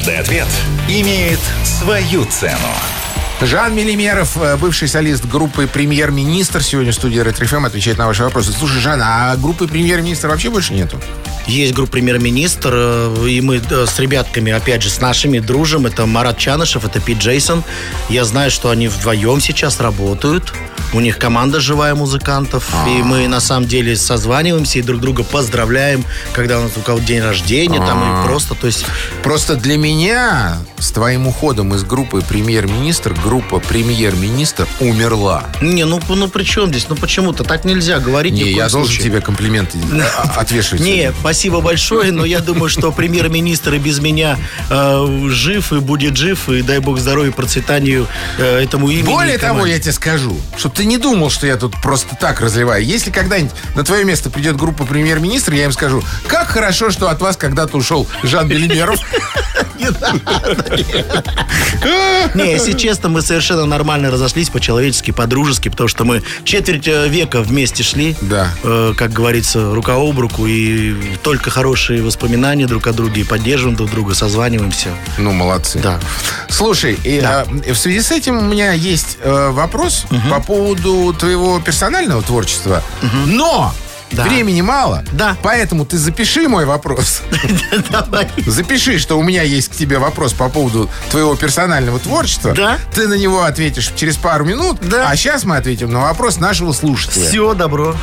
Каждый ответ имеет свою цену. Жан Мелимеров, бывший солист группы «Премьер-министр», сегодня в студии Ретро-ФМ отвечает на ваши вопросы. Слушай, Жан, а группы «Премьер-министр» вообще больше нету? Есть группа «Премьер-министр», и мы с ребятками, опять же, с нашими дружим. Это Марат Чанышев, это Пит Джейсон. Я знаю, что они вдвоем сейчас работают. У них команда живая музыкантов. И мы, на самом деле, созваниваемся и друг друга поздравляем, когда у кого день рождения, там, и просто, то есть... Просто для меня с твоим уходом из группы «Премьер-министр» группа «Премьер-министр» умерла. Не, ну при чем здесь? Ну почему-то так нельзя говорить. Не, я должен тебе комплименты отвешивать. Не, спасибо большое, но я думаю, что премьер-министр и без меня жив, и будет жив, и дай бог здоровья, процветанию этому имени. Более того, я тебе скажу, чтобы ты не думал, что я тут просто так разливаю. Если когда-нибудь на твое место придет группа «Премьер-министр», я им скажу, как хорошо, что от вас когда-то ушел Жан Мелимеров. Не, если честно, мы совершенно нормально разошлись по-человечески, по-дружески, потому что мы четверть века вместе шли, да. Как говорится, рука об руку, и только хорошие воспоминания друг о друге, и поддерживаем друг друга, созваниваемся. Ну, молодцы. Да. Слушай, в связи с этим у меня есть вопрос по поводу твоего персонального творчества, но... Да. Времени мало, да. Поэтому ты запиши мой вопрос. Давай. Запиши, что у меня есть к тебе вопрос по поводу твоего персонального творчества. Да. Ты на него ответишь через пару минут, да. А сейчас мы ответим на вопрос нашего слушателя. Все, добро.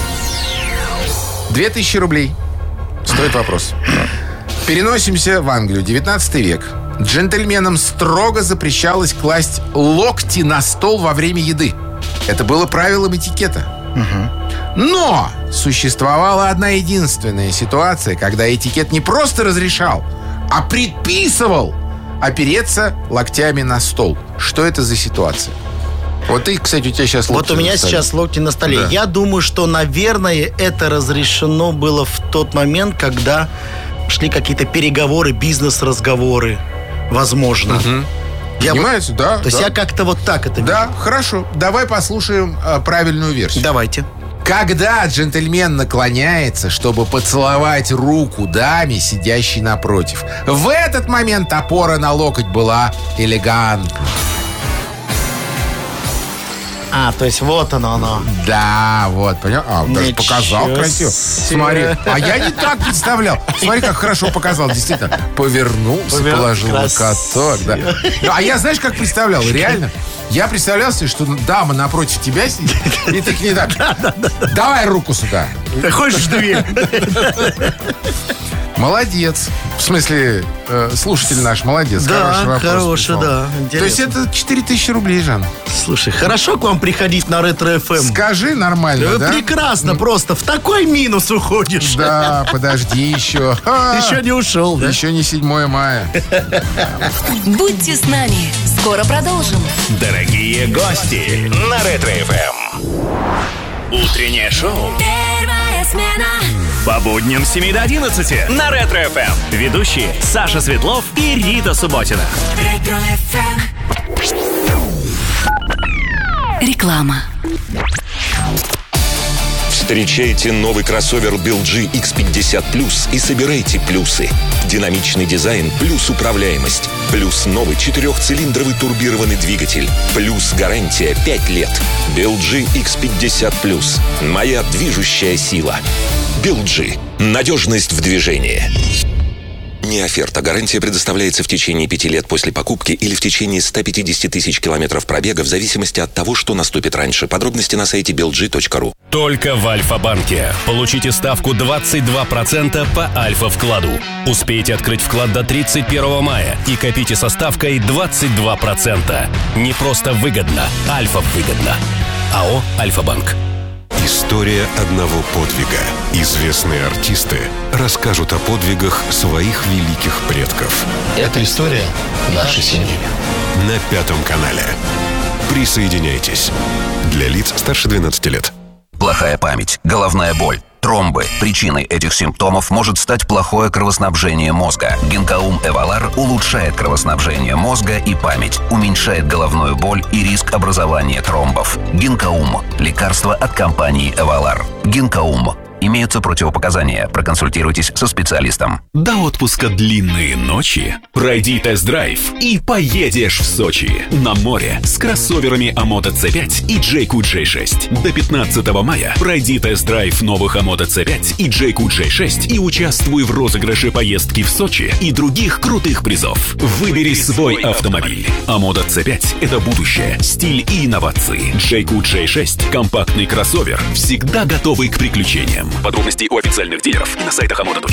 2000 рублей стоит вопрос. Переносимся в Англию, 19 век. Джентльменам строго запрещалось класть локти на стол во время еды. Это было правилом этикета. Но существовала одна единственная ситуация, когда этикет не просто разрешал, а предписывал опереться локтями на стол. Что это за ситуация? Вот ты, кстати, у тебя сейчас локти. Вот у меня сейчас локти на столе. Да. Я думаю, что, наверное, это разрешено было в тот момент, когда шли какие-то переговоры, бизнес-разговоры. Возможно. Понимаете, да. То есть я как-то вот так это вижу. Да, хорошо. Давай послушаем правильную версию. Давайте. Когда джентльмен наклоняется, чтобы поцеловать руку даме, сидящей напротив, в этот момент опора на локоть была элегантна. То есть вот оно. Да, вот, понял? Даже показал красиво. Смотри, а я не так представлял. Смотри, как хорошо показал, действительно. Повернулся, положил локоток. Да. А я, знаешь, как представлял? Реально. Я представлял себе, что дама напротив тебя сидит, и ты к ней так, давай руку сюда. Ты хочешь дверь? Молодец. В смысле, слушатель наш молодец. Да, хороший, да. То есть это 4000 рублей, Жан. Слушай, хорошо к вам приходить на Ретро-ФМ. Скажи нормально, да? Прекрасно, просто в такой минус уходишь. Да, подожди еще. Еще не ушел, да? Еще не 7 мая. Будьте с нами. Скоро продолжим. Дорогие гости на Ретро-ФМ. Утреннее шоу. Первая смена. По будням с 7 до 11 на Ретро-ФМ. Ведущие Саша Светлов и Рита Субботина. Ретро-ФМ. Реклама. Встречайте новый кроссовер BLG X50 Plus и собирайте плюсы. Динамичный дизайн плюс управляемость. Плюс новый 4-цилиндровый турбированный двигатель. Плюс гарантия 5 лет. BLG X50 Plus. Моя движущая сила. BLG. Надежность в движении. Не оферта. Гарантия предоставляется в течение 5 лет после покупки или в течение 150 тысяч километров пробега в зависимости от того, что наступит раньше. Подробности на сайте belg.ru. Только в Альфа-банке. Получите ставку 22% по Альфа-вкладу. Успейте открыть вклад до 31 мая и копите со ставкой 22%. Не просто выгодно, Альфа-выгодно. АО «Альфа-банк». История одного подвига. Известные артисты расскажут о подвигах своих великих предков. Это история нашей семьи. На 5 канале. Присоединяйтесь. Для лиц старше 12 лет. Плохая память, головная боль, тромбы. Причиной этих симптомов может стать плохое кровоснабжение мозга. Гинкаум Эвалар улучшает кровоснабжение мозга и память, уменьшает головную боль и риск образования тромбов. Гинкаум – лекарство от компании Эвалар. Гинкаум. Имеются противопоказания. Проконсультируйтесь со специалистом. До отпуска длинные ночи. Пройди тест-драйв и поедешь в Сочи. На море с кроссоверами Amoda C5 и Jayco J6. До 15 мая пройди тест-драйв новых Amoda C5 и Jayco J6 и участвуй в розыгрыше поездки в Сочи и других крутых призов. Выбери свой автомобиль. Amoda C5 – это будущее, стиль и инновации. Jayco J6 – компактный кроссовер, всегда готовый к приключениям. Подробности у официальных дилеров и на сайтах Amoda.